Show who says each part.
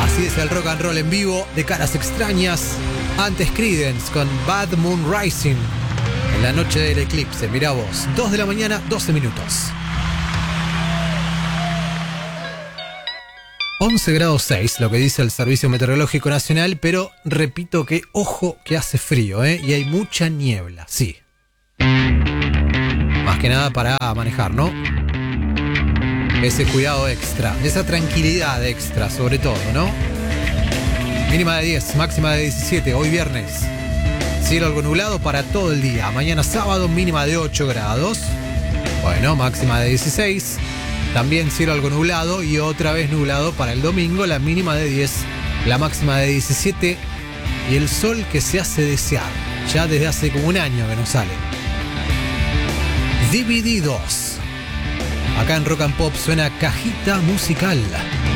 Speaker 1: Así es el rock and roll en vivo de Caras Extrañas. Antes Creedence con Bad Moon Rising. En la noche del eclipse, mirá vos. 2 de la mañana, 12 minutos. 11 grados 6, lo que dice el Servicio Meteorológico Nacional, pero repito que ojo que hace frío, y hay mucha niebla, sí. Más que nada para manejar, ¿no? Ese cuidado extra, esa tranquilidad extra sobre todo, ¿no? Mínima de 10, máxima de 17, hoy viernes. Cielo algo nublado para todo el día. Mañana sábado, mínima de 8 grados. Bueno, máxima de 16. También cielo algo nublado y otra vez nublado para el domingo, la mínima de 10, la máxima de 17 y el sol que se hace desear. Ya desde hace como un año que no sale. Divididos. Acá en Rock and Pop suena Cajita Musical.